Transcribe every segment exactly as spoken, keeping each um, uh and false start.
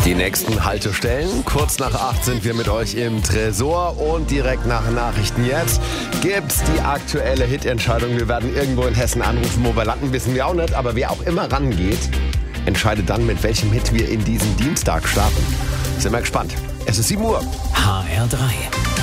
Die nächsten Haltestellen. Kurz nach acht sind wir mit euch im Tresor und direkt nach Nachrichten jetzt gibt's die aktuelle Hitentscheidung. Wir werden irgendwo in Hessen anrufen, wo wir landen, wissen wir auch nicht. Aber wer auch immer rangeht, entscheidet dann, mit welchem Hit wir in diesen Dienstag starten. Sind wir gespannt. Es ist sieben Uhr. H R drei.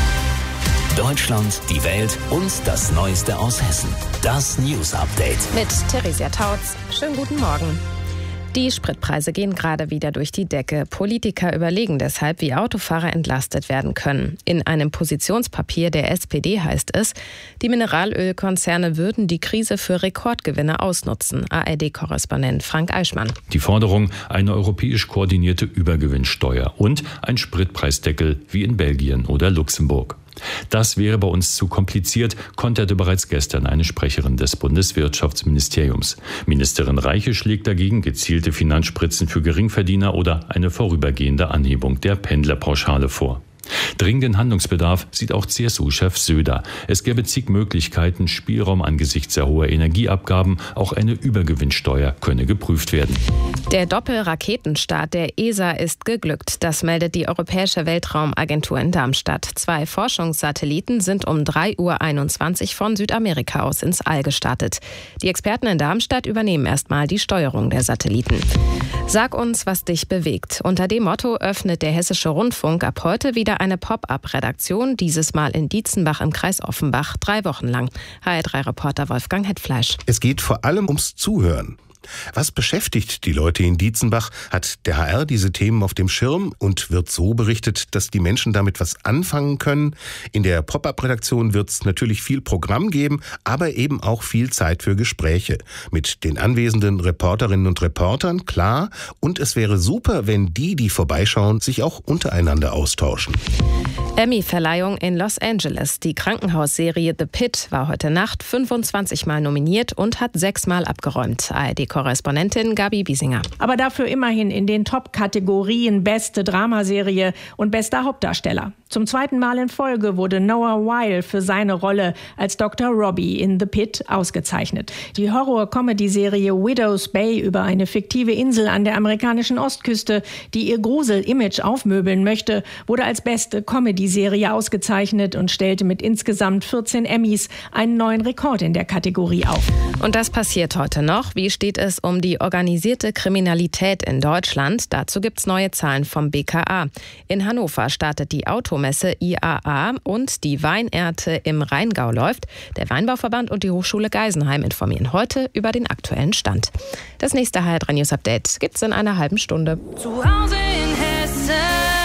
Deutschland, die Welt und das Neueste aus Hessen. Das News Update. Mit Theresia Tautz. Schönen guten Morgen. Die Spritpreise gehen gerade wieder durch die Decke. Politiker überlegen deshalb, wie Autofahrer entlastet werden können. In einem Positionspapier der S P D heißt es, die Mineralölkonzerne würden die Krise für Rekordgewinne ausnutzen. A R D-Korrespondent Frank Eichmann. Die Forderung, eine europäisch koordinierte Übergewinnsteuer und ein Spritpreisdeckel wie in Belgien oder Luxemburg. Das wäre bei uns zu kompliziert, konterte bereits gestern eine Sprecherin des Bundeswirtschaftsministeriums. Ministerin Reiche schlägt dagegen gezielte Finanzspritzen für Geringverdiener oder eine vorübergehende Anhebung der Pendlerpauschale vor. Dringenden Handlungsbedarf sieht auch C S U-Chef Söder. Es gäbe zig Möglichkeiten, Spielraum angesichts der hohen Energieabgaben. Auch eine Übergewinnsteuer könne geprüft werden. Der Doppelraketenstart der E S A ist geglückt. Das meldet die Europäische Weltraumagentur in Darmstadt. Zwei Forschungssatelliten sind um drei Uhr einundzwanzig von Südamerika aus ins All gestartet. Die Experten in Darmstadt übernehmen erstmal die Steuerung der Satelliten. Sag uns, was dich bewegt. Unter dem Motto öffnet der Hessische Rundfunk ab heute wieder eine Pop-up-Redaktion, dieses Mal in Dietzenbach im Kreis Offenbach, drei Wochen lang. H R drei-Reporter Wolfgang Hetfleisch. Es geht vor allem ums Zuhören. Was beschäftigt die Leute in Dietzenbach? Hat der H R diese Themen auf dem Schirm und wird so berichtet, dass die Menschen damit was anfangen können? In der Pop-up-Redaktion wird es natürlich viel Programm geben, aber eben auch viel Zeit für Gespräche. Mit den anwesenden Reporterinnen und Reportern, klar. Und es wäre super, wenn die, die vorbeischauen, sich auch untereinander austauschen. Emmy-Verleihung in Los Angeles. Die Krankenhausserie The Pitt war heute Nacht fünfundzwanzig Mal nominiert und hat sechs Mal abgeräumt. A R D-Korrespondentin Gabi Biesinger. Aber dafür immerhin in den Top-Kategorien Beste Dramaserie und Bester Hauptdarsteller. Zum zweiten Mal in Folge wurde Noah Wyle für seine Rolle als Doktor Robbie in The Pitt ausgezeichnet. Die Horror-Comedy-Serie Widow's Bay über eine fiktive Insel an der amerikanischen Ostküste, die ihr Grusel-Image aufmöbeln möchte, wurde als beste Comedy-Serie ausgezeichnet und stellte mit insgesamt vierzehn Emmys einen neuen Rekord in der Kategorie auf. Und das passiert heute noch. Wie steht es um die organisierte Kriminalität in Deutschland? Dazu gibt's neue Zahlen vom B K A. In Hannover startet die Automesse I A A und die Weinernte im Rheingau läuft. Der Weinbauverband und die Hochschule Geisenheim informieren heute über den aktuellen Stand. Das nächste H R drei News Update gibt's in einer halben Stunde. Zu Hause in Hessen.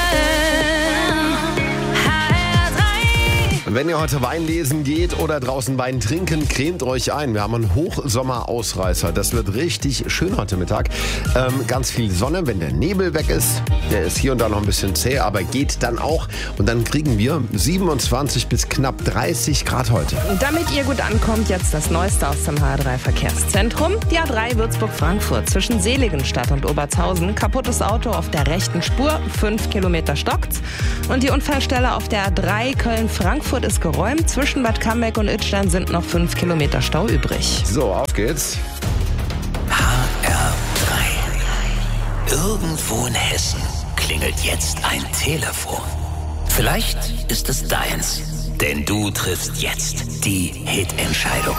Und wenn ihr heute Wein lesen geht oder draußen Wein trinken, cremt euch ein. Wir haben einen Hochsommerausreißer. Das wird richtig schön heute Mittag. Ähm, ganz viel Sonne, wenn der Nebel weg ist. Der ist hier und da noch ein bisschen zäh, aber geht dann auch. Und dann kriegen wir siebenundzwanzig bis knapp dreißig Grad heute. Damit ihr gut ankommt, jetzt das Neueste aus dem H R drei Verkehrszentrum. Die A drei Würzburg-Frankfurt zwischen Seligenstadt und Obertshausen. Kaputtes Auto auf der rechten Spur, fünf Kilometer stockt's. Und die Unfallstelle auf der A drei Köln-Frankfurt ist geräumt. Zwischen Bad Cambeck und Idstein sind noch fünf Kilometer Stau übrig. So, auf geht's. H R drei. Irgendwo in Hessen klingelt jetzt ein Telefon. Vielleicht ist es deins, denn du triffst jetzt die Hitentscheidung.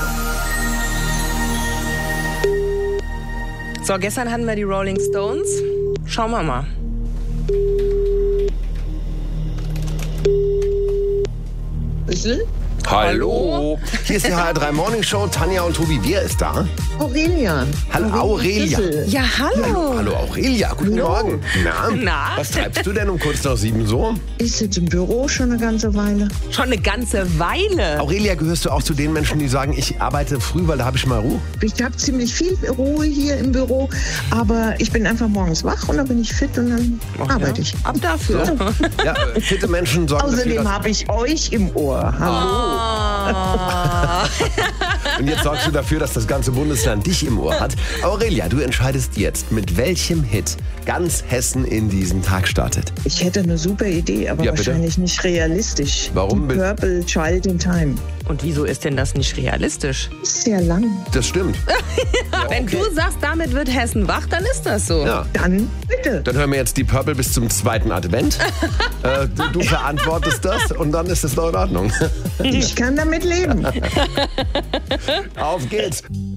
So, gestern hatten wir die Rolling Stones. Schauen wir mal. Hallo. Hier ist die H R drei Morning Show. Tanja und Tobi, wer ist da? Aurelia. Hallo Aurelia. Aurelia. Ja, hallo. Hallo Aurelia, guten Hallo. Morgen. Na, Na? was treibst du denn um kurz nach sieben so? Ich sitze im Büro schon eine ganze Weile. Schon eine ganze Weile. Aurelia, gehörst du auch zu den Menschen, die sagen, ich arbeite früh, weil da habe ich mal Ruhe? Ich habe ziemlich viel Ruhe hier im Büro, aber ich bin einfach morgens wach und dann bin ich fit und dann Ach, arbeite ja. ich. Ab dafür. Ja, fitte Menschen sorgen dafür, Außerdem dass- habe ich euch im Ohr. Hallo. Oh. Und jetzt sorgst du dafür, dass das ganze Bundesland dich im Ohr hat. Aurelia, du entscheidest jetzt, mit welchem Hit ganz Hessen in diesen Tag startet. Ich hätte eine super Idee, aber Ja, bitte? wahrscheinlich nicht realistisch. Warum? Die Purple Child in Time. Und wieso ist denn das nicht realistisch? Ist sehr lang. Das stimmt. Wenn du sagst, damit wird Hessen wach, dann ist das so. Ja. Dann bitte. Dann hören wir jetzt die Purple bis zum zweiten Advent. äh, du, du verantwortest das und dann ist es noch in Ordnung. Ich kann damit leben. Auf geht's.